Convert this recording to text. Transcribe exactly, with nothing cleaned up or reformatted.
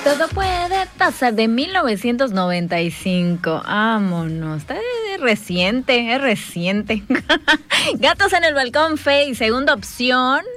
Todo puede pasar, de mil novecientos noventa y cinco. Vámonos. Está reciente, es reciente. Gatos en el balcón, Faye. Segunda opción,